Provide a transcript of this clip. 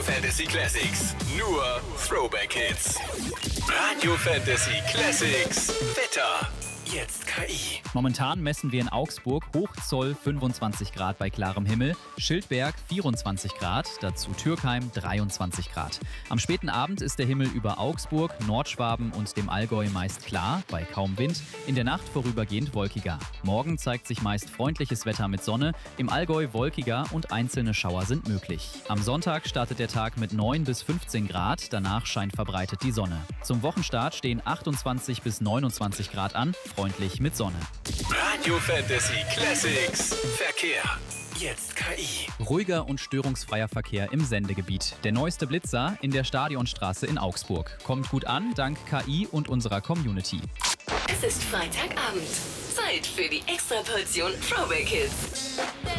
Fantasy Classics. Nur Throwback Hits. Radio Fantasy Classics. Wetter. Jetzt KI. Momentan messen wir in Augsburg Hochzoll 25 Grad bei klarem Himmel, Schildberg 24 Grad, dazu Türkheim 23 Grad. Am späten Abend ist der Himmel über Augsburg, Nordschwaben und dem Allgäu meist klar, bei kaum Wind, in der Nacht vorübergehend wolkiger. Morgen zeigt sich meist freundliches Wetter mit Sonne, im Allgäu wolkiger und einzelne Schauer sind möglich. Am Sonntag startet der Tag mit 9 bis 15 Grad, danach scheint verbreitet die Sonne. Zum Wochenstart stehen 28 bis 29 Grad an, freundlich mit Sonne. Radio Fantasy Classics. Verkehr. Jetzt KI. Ruhiger und störungsfreier Verkehr im Sendegebiet. Der neueste Blitzer in der Stadionstraße in Augsburg. Kommt gut an, dank KI und unserer Community. Es ist Freitagabend. Zeit für die Extraportion Throwback Hits.